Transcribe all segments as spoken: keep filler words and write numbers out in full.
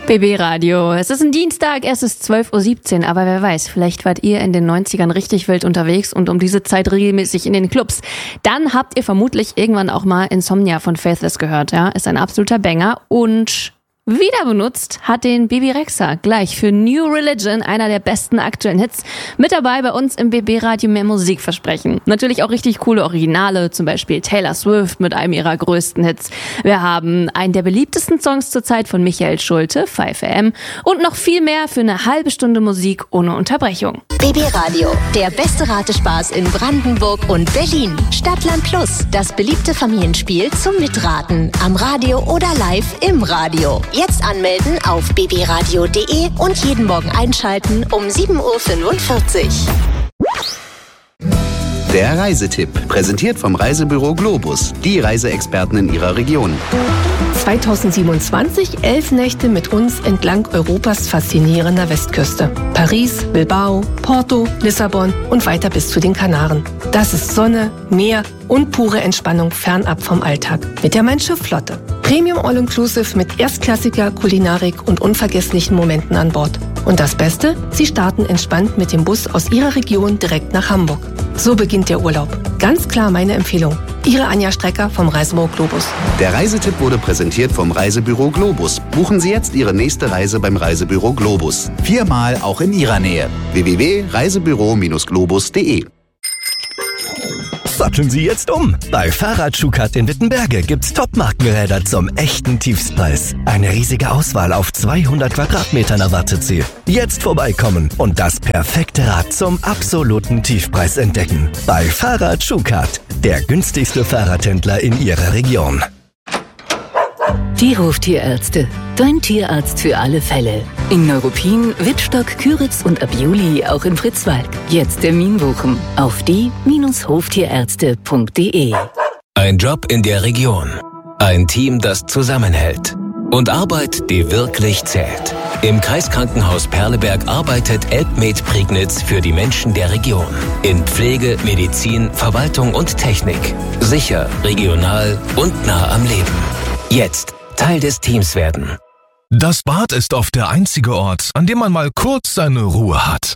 B B Radio. Es ist ein Dienstag, es ist zwölf Uhr siebzehn, aber wer weiß, vielleicht wart ihr in den neunzigern richtig wild unterwegs und um diese Zeit regelmäßig in den Clubs. Dann habt ihr vermutlich irgendwann auch mal Insomnia von Faithless gehört, ja? Ist ein absoluter Banger und wieder benutzt hat den Bebe Rexha gleich für New Religion, einer der besten aktuellen Hits. Mit dabei bei uns im B B Radio mehr Musik versprechen. Natürlich auch richtig coole Originale, zum Beispiel Taylor Swift mit einem ihrer größten Hits. Wir haben einen der beliebtesten Songs zurzeit von Michael Schulte, fünf A M und noch viel mehr für eine halbe Stunde Musik ohne Unterbrechung. B B Radio, der beste Ratespaß in Brandenburg und Berlin. Stadtland Plus, das beliebte Familienspiel zum Mitraten. Am Radio oder live im Radio. Jetzt anmelden auf b b radio punkt d e und jeden Morgen einschalten um sieben Uhr fünfundvierzig. Der Reisetipp, präsentiert vom Reisebüro Globus, die Reiseexperten in Ihrer Region. zweitausendsiebenundzwanzig, elf Nächte mit uns entlang Europas faszinierender Westküste. Paris, Bilbao, Porto, Lissabon und weiter bis zu den Kanaren. Das ist Sonne, Meer und pure Entspannung fernab vom Alltag. Mit der Mein-Schiff-Flotte. Premium All-Inclusive mit erstklassiger Kulinarik und unvergesslichen Momenten an Bord. Und das Beste? Sie starten entspannt mit dem Bus aus Ihrer Region direkt nach Hamburg. So beginnt der Urlaub. Ganz klar meine Empfehlung. Ihre Anja Strecker vom Reisebüro Globus. Der Reisetipp wurde präsentiert vom Reisebüro Globus. Buchen Sie jetzt Ihre nächste Reise beim Reisebüro Globus. Viermal auch in Ihrer Nähe. w w w punkt reisebüro globus punkt d e. Satteln Sie jetzt um. Bei Fahrrad Schukat in Wittenberge gibt's Top-Markenräder zum echten Tiefstpreis. Eine riesige Auswahl auf zweihundert Quadratmetern erwartet Sie. Jetzt vorbeikommen und das perfekte Rad zum absoluten Tiefpreis entdecken. Bei Fahrrad Schukat, der günstigste Fahrradhändler in Ihrer Region. Die Hoftierärzte. Dein Tierarzt für alle Fälle. In Neuruppin, Wittstock, Küritz und ab Juli auch in Fritzwalk. Jetzt Termin buchen auf die Bindestrich hoftierärzte punkt d e. Ein Job in der Region. Ein Team, das zusammenhält. Und Arbeit, die wirklich zählt. Im Kreiskrankenhaus Perleberg arbeitet Elbmed Prignitz für die Menschen der Region. In Pflege, Medizin, Verwaltung und Technik. Sicher, regional und nah am Leben. Jetzt Teil des Teams werden. Das Bad ist oft der einzige Ort, an dem man mal kurz seine Ruhe hat.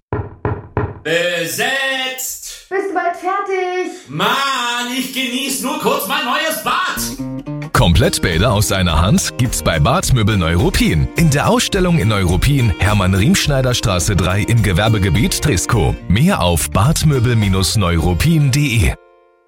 Besetzt! Bist du bald fertig? Mann, ich genieße nur kurz mein neues Bad. Komplettbäder aus einer Hand gibt's bei Badmöbel Neuruppin. In der Ausstellung in Neuruppin, Hermann-Riemschneider-Straße drei im Gewerbegebiet Trisko. Mehr auf badmöbel neuruppin punkt d e.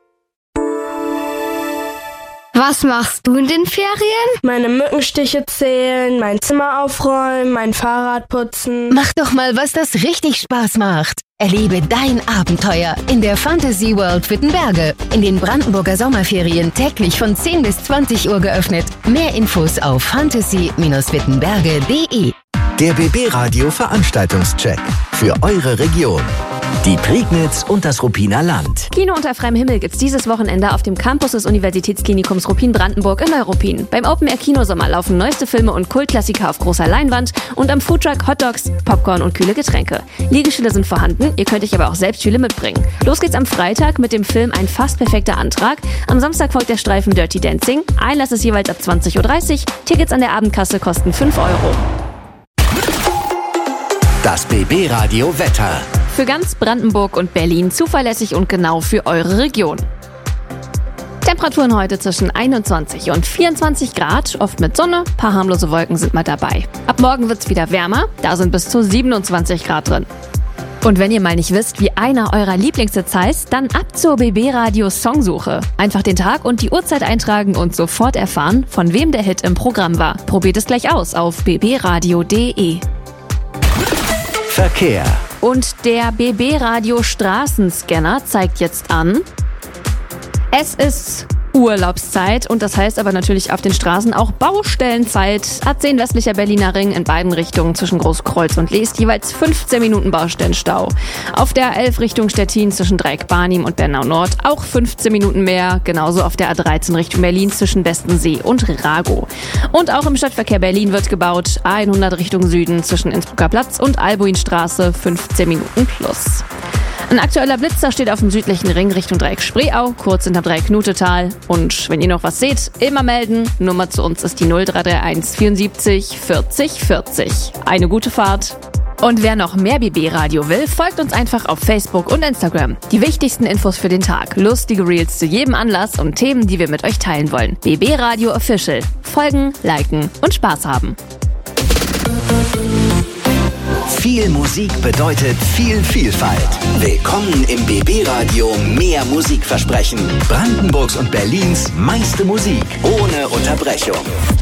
Was machst du in den Ferien? Meine Mückenstiche zählen, mein Zimmer aufräumen, mein Fahrrad putzen. Mach doch mal, was das richtig Spaß macht. Erlebe dein Abenteuer in der Fantasy World Wittenberge. In den Brandenburger Sommerferien täglich von zehn bis zwanzig Uhr geöffnet. Mehr Infos auf fantasy wittenberge punkt d e. Der B B Radio Veranstaltungscheck für eure Region. Die Prignitz und das Ruppiner Land. Kino unter freiem Himmel gibt's dieses Wochenende auf dem Campus des Universitätsklinikums Ruppin-Brandenburg in Neuruppin. Beim Open-Air-Kinosommer laufen neueste Filme und Kultklassiker auf großer Leinwand und am Foodtruck Hotdogs, Popcorn und kühle Getränke. Liegestühle sind vorhanden, ihr könnt euch aber auch selbst Stühle mitbringen. Los geht's am Freitag mit dem Film Ein fast perfekter Antrag. Am Samstag folgt der Streifen Dirty Dancing. Einlass ist jeweils ab zwanzig Uhr dreißig. Tickets an der Abendkasse kosten fünf Euro. Das B B Radio Wetter. Für ganz Brandenburg und Berlin zuverlässig und genau für eure Region. Temperaturen heute zwischen einundzwanzig und vierundzwanzig Grad, oft mit Sonne, paar harmlose Wolken sind mal dabei. Ab morgen wird's wieder wärmer, da sind bis zu siebenundzwanzig Grad drin. Und wenn ihr mal nicht wisst, wie einer eurer Lieblingshits heißt, dann ab zur B B Radio Songsuche. Einfach den Tag und die Uhrzeit eintragen und sofort erfahren, von wem der Hit im Programm war. Probiert es gleich aus auf b b radio punkt d e. Verkehr. Und der B B Radio Straßenscanner zeigt jetzt an, es ist Urlaubszeit und das heißt aber natürlich auf den Straßen auch Baustellenzeit. A zehn westlicher Berliner Ring in beiden Richtungen zwischen Großkreuz und Leest jeweils fünfzehn Minuten Baustellenstau. Auf der A elf Richtung Stettin zwischen Dreieck-Barnim und Bernau Nord auch fünfzehn Minuten mehr. Genauso auf der A dreizehn Richtung Berlin zwischen Westensee und Rago. Und auch im Stadtverkehr Berlin wird gebaut. A hundert Richtung Süden zwischen Innsbrucker Platz und Albuinstraße fünfzehn Minuten plus. Ein aktueller Blitzer steht auf dem südlichen Ring Richtung Dreieck Spreeau, kurz hinter Dreieck Knutetal. Und wenn ihr noch was seht, immer melden. Nummer zu uns ist die null drei drei eins vierundsiebzig vierzig vierzig. Eine gute Fahrt. Und wer noch mehr B B-Radio will, folgt uns einfach auf Facebook und Instagram. Die wichtigsten Infos für den Tag, lustige Reels zu jedem Anlass und Themen, die wir mit euch teilen wollen. B B-Radio Official. Folgen, liken und Spaß haben. Viel Musik bedeutet viel Vielfalt. Willkommen im B B-Radio Mehr Musikversprechen. Brandenburgs und Berlins meiste Musik ohne Unterbrechung.